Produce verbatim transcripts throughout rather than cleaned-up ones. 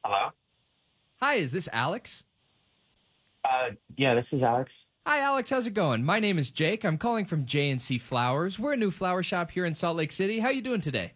Hello? Hi, is this Alex? Uh, yeah, this is Alex. Hi, Alex. How's it going? My name is Jake. I'm calling from J and C Flowers. We're a new flower shop here in Salt Lake City. How you doing today?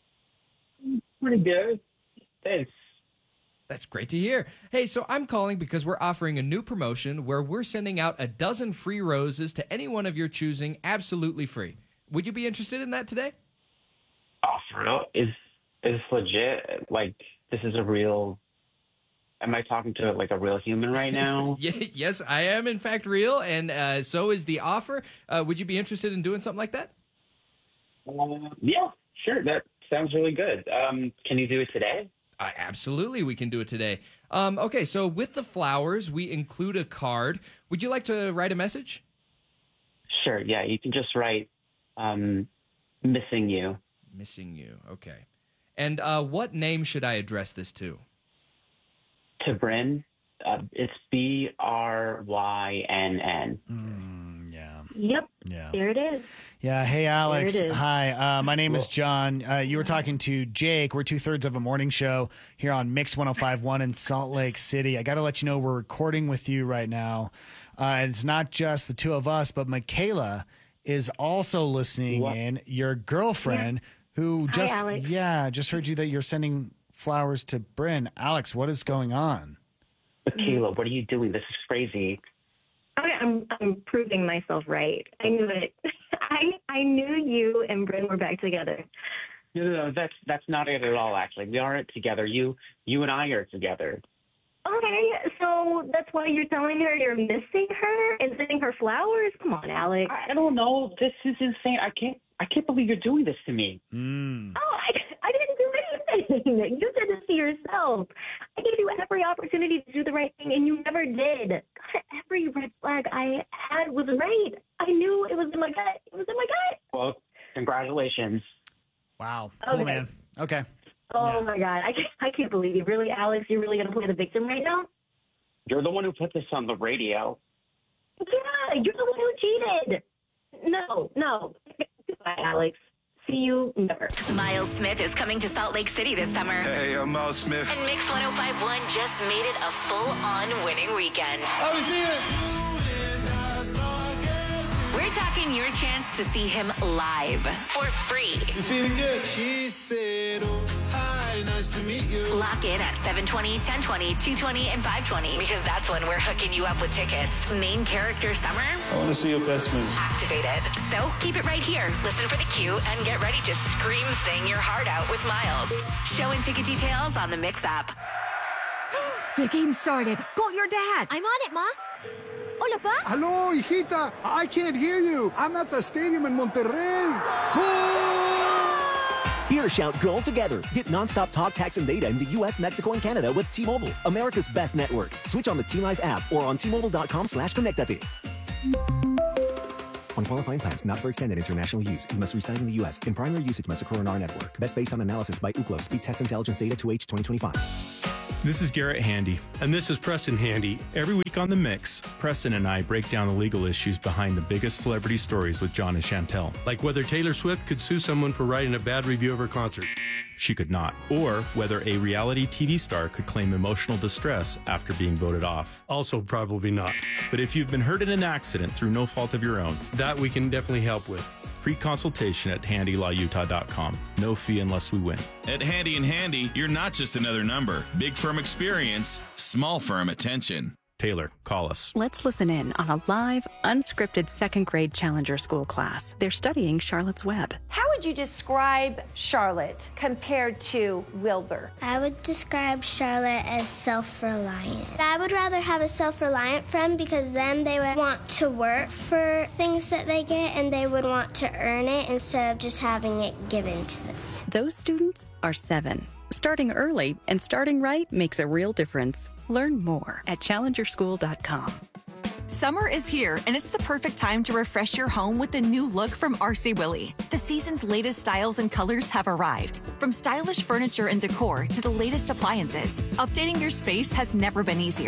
Pretty good. Thanks. That's great to hear. Hey, so I'm calling because we're offering a new promotion where we're sending out a dozen free roses to any one of your choosing absolutely free. Would you be interested in that today? Oh, for real? Is, is this legit? Like, this is a real... Am I talking to, like, a real human right now? Yes, I am, in fact, real, and uh, so is the offer. Uh, would you be interested in doing something like that? Uh, yeah, sure. That sounds really good. Um, can you do it today? Uh, absolutely, we can do it today. Um, okay, so with the flowers, we include a card. Would you like to write a message? Sure, yeah. You can just write, um, missing you. Missing you, okay. And uh, what name should I address this to? To Bryn. Uh, it's B R Y N N. Mm, yeah. Yep. Yeah. There it is. Yeah. Hey, Alex. There it is. Hi. Uh, my name is Cool. John. Uh, you were talking to Jake. We're two thirds of a morning show here on Mix one oh five point one in Salt Lake City. I got to let you know we're recording with you right now. Uh, and it's not just the two of us, but Michaela is also listening What? in. Your girlfriend, who Hi, just Alex. yeah just heard you that you're sending flowers to Bryn. Alex, what is going on? Michaela, what are you doing? This is crazy. Okay, I'm I'm proving myself right. I knew it. I I knew you and Bryn were back together. No, no, no, that's that's not it at all. Actually, we aren't together. You, you and I are together. Okay, so that's why you're telling her you're missing her and sending her flowers? Come on, Alex. I don't know. This is insane. I can't. I can't believe you're doing this to me. Mm. Oh, I, I didn't do anything. You did this to yourself. I gave you every opportunity to do the right thing, and you never did. God, every red flag I had was right. I knew it was in my gut. It was in my gut. Well, congratulations. Wow. Cool, Okay. man. Okay. Oh, Yeah. my God. I can't, I can't believe you. Really, Alex, you're really going to play the victim right now? You're the one who put this on the radio. Yeah, you're the one who cheated. No, no. Goodbye, Alex. See you never. Miles Smith is coming to Salt Lake City this summer. Hey, I'm Miles Smith. And Mix one oh five point one just made it a full-on winning weekend. How we feeling? We're talking your chance to see him live for free. You feeling good? She said, oh, hi, nice to meet you. Lock in at seven twenty, ten twenty, two twenty, and five twenty because that's when we're hooking you up with tickets. Main character summer I want to see your best move. activated. So keep it right here. Listen for the cue and get ready to scream sing your heart out with Miles. Show and ticket details on the Mix app. The game started. Call your dad. I'm on it, Ma. Hola, Pa. Hello, hijita. I can't hear you. I'm at the stadium in Monterrey. Here, shout goal together. Get nonstop talk, text, and data in the U S, Mexico, and Canada with T-Mobile, America's best network. Switch on the T-Life app or on T-Mobile.com slash connectate. On qualifying plans, not for extended international use. You must reside in the U S. In primary usage must occur on our network. Best based on analysis by Ookla. Speed test intelligence data to H twenty twenty-five. This is Garrett Handy. And this is Preston Handy. Every week on The Mix, Preston and I break down the legal issues behind the biggest celebrity stories with John and Chantel. Like whether Taylor Swift could sue someone for writing a bad review of her concert. She could not. Or whether a reality T V star could claim emotional distress after being voted off. Also probably not. But if you've been hurt in an accident through no fault of your own, that we can definitely help with. Free consultation at handy law utah dot com. No fee unless we win. At Handy and Handy, you're not just another number. Big firm experience, small firm attention. Taylor, call us. Let's listen in on a live, unscripted second grade Challenger School class. They're studying Charlotte's Web. How would you describe Charlotte compared to Wilbur? I would describe Charlotte as self-reliant. I would rather have a self-reliant friend because then they would want to work for things that they get and they would want to earn it instead of just having it given to them. Those students are seven. Starting early and starting right makes a real difference. Learn more at challenger school dot com. Summer is here, and it's the perfect time to refresh your home with the new look from R C Willey. The season's latest styles and colors have arrived. From stylish furniture and decor to the latest appliances, updating your space has never been easier.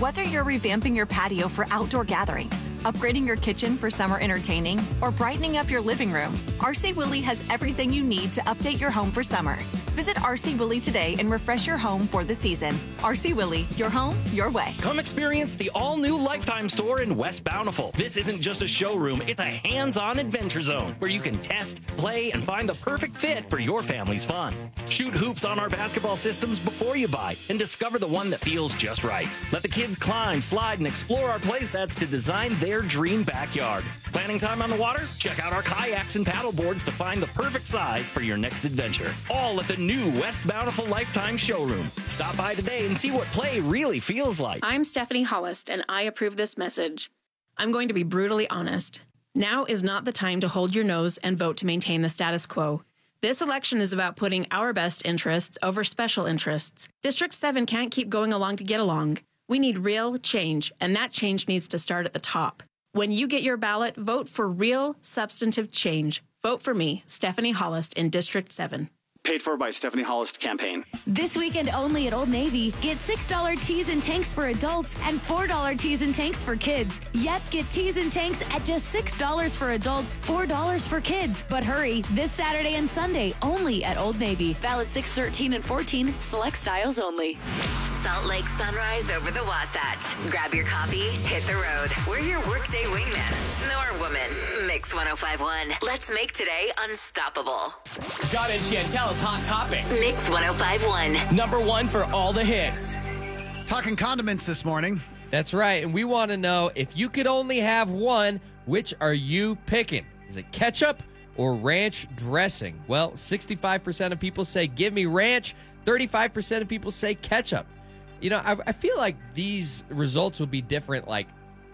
Whether you're revamping your patio for outdoor gatherings, upgrading your kitchen for summer entertaining, or brightening up your living room, R C Willey has everything you need to update your home for summer. Visit R C Willey today and refresh your home for the season. R C Willey, your home, your way. Come experience the all-new Lifetime store in West Bountiful. This isn't just a showroom, it's a hands-on adventure zone where you can test, play, and find the perfect fit for your family's fun. Shoot hoops on our basketball systems before you buy and discover the one that feels just right. Let the kids climb, slide, and explore our play sets to design their dream backyard. Planning time on the water? Check out our kayaks and paddle boards to find the perfect size for your next adventure. All at the new West Bountiful Lifetime showroom. Stop by today and see what play really feels like. I'm Stephanie Hollis, and I approve this message. I'm going to be brutally honest. Now is not the time to hold your nose and vote to maintain the status quo. This election is about putting our best interests over special interests. District seven can't keep going along to get along. We need real change, and that change needs to start at the top. When you get your ballot, vote for real, substantive change. Vote for me, Stephanie Hollis, in District seven. Paid for by Stephanie Hollis Campaign. This weekend only at Old Navy, get six dollars tees and tanks for adults and four dollars tees and tanks for kids. Yep, get tees and tanks at just six dollars for adults, four dollars for kids. But hurry, this Saturday and Sunday only at Old Navy. Valid six thirteen and fourteen, select styles only. Salt Lake Sunrise over the Wasatch. Grab your coffee, hit the road. We're your workday wingman, nor woman. Mix one oh five point one. Let's make today unstoppable. John and Chantel's Hot Topic. Mix one oh five point one. Number one for all the hits. Talking condiments this morning. That's right. And we want to know, if you could only have one, which are you picking? Is it ketchup or ranch dressing? Well, sixty-five percent of people say give me ranch. thirty-five percent of people say ketchup. You know, I, I feel like these results would be different like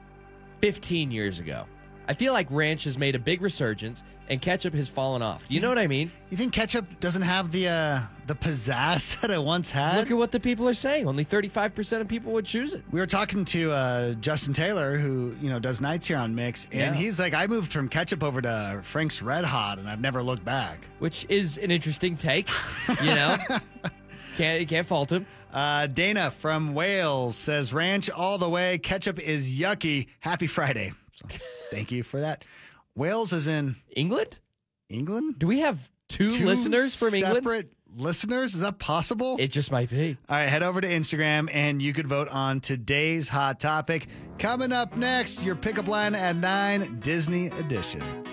fifteen years ago. I feel like ranch has made a big resurgence and ketchup has fallen off. You know what I mean? You think ketchup doesn't have the uh, the pizzazz that it once had? Look at what the people are saying. Only thirty-five percent of people would choose it. We were talking to uh, Justin Taylor, who you know does nights here on Mix, and Yeah. he's like, I moved from ketchup over to Frank's Red Hot, and I've never looked back. Which is an interesting take, you know? can't, can't fault him. Uh, Dana from Wales says, ranch all the way. Ketchup is yucky. Happy Friday. So, thank you for that. Wales is in England? England? Do we have two, Two listeners from England? separate listeners? Is that possible? It just might be. All right, head over to Instagram and you could vote on today's hot topic. Coming up next, your pickup line at nine, Disney edition.